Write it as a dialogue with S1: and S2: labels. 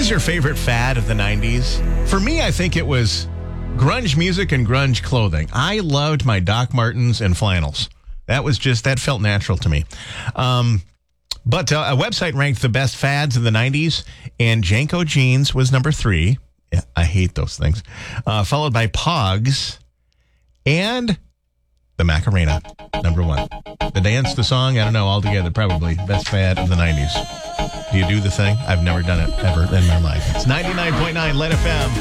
S1: was your favorite fad of the 90s? For me, I think it was grunge music and grunge clothing. I loved my Doc Martens and flannels. That felt natural to me. But a website ranked the best fads of the 90s, and Janko jeans was number 3. Yeah, I hate those things. Followed by Pogs and the Macarena, number 1. The dance, the song, I don't know, altogether, probably best fad of the 90s. Do you do the thing? I've never done it ever in my life. It's 99.9 Lead FM.